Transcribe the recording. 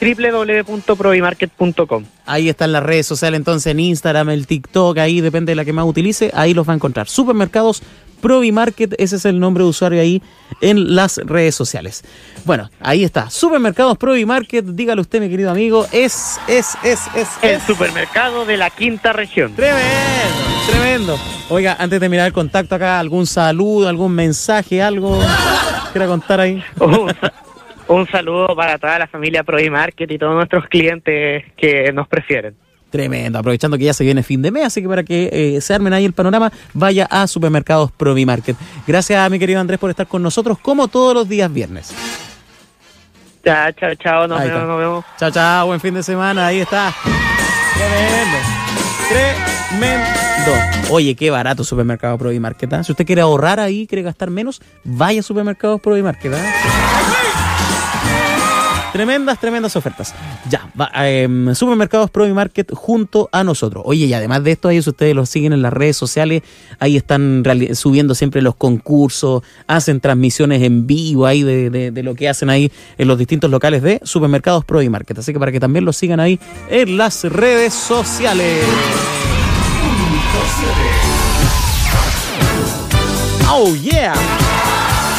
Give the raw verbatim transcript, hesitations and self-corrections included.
doble u doble u doble u punto provimarket punto com. Ahí están las redes sociales, entonces en Instagram, el TikTok, ahí depende de la que más utilice, ahí los va a encontrar. Supermercados Provimarket, ese es el nombre de usuario ahí en las redes sociales. Bueno, ahí está, Supermercados Provimarket, dígale usted, mi querido amigo, es, es, es, es, El es. supermercado de la quinta región. Tremendo, tremendo. Oiga, antes de mirar el contacto acá, algún saludo, algún mensaje, algo quiera contar ahí. Un, un saludo para toda la familia Provimarket y todos nuestros clientes que nos prefieren. Tremendo, aprovechando que ya se viene fin de mes, así que para que eh, se armen ahí el panorama, vaya a Supermercados Provimarket. Gracias a mi querido Andrés por estar con nosotros, como todos los días viernes. Ya, chao, chao, nos Ahí vemos, está. nos vemos. Chao, chao, buen fin de semana, ahí está. Tremendo, tremendo. Oye, qué barato Supermercados Provimarket, ¿eh? Si usted quiere ahorrar ahí, quiere gastar menos, vaya a Supermercados Provimarket, ¿eh? Tremendas, tremendas ofertas. Ya, va, eh, Supermercados Provimarket junto a nosotros. Oye, y además de esto, ellos ustedes los siguen en las redes sociales, ahí están reali- subiendo siempre los concursos, hacen transmisiones en vivo ahí de, de, de lo que hacen ahí en los distintos locales de Supermercados Provimarket. Así que para que también los sigan ahí en las redes sociales. Oh, yeah.